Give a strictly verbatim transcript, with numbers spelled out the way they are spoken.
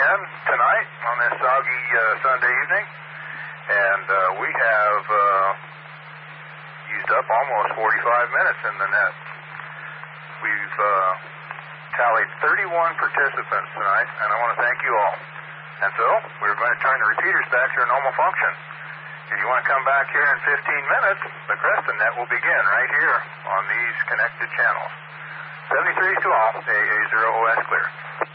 in tonight on this soggy uh, Sunday evening, and uh, we have uh, used up almost forty-five minutes in the net. We've uh, tallied thirty-one participants tonight, and I want to thank you all. And so, we're going to turn the repeaters back to their normal function. If you want to come back here in fifteen minutes, the Creston net will begin right here on these connected channels. seventy-three to all, A A zero O S clear.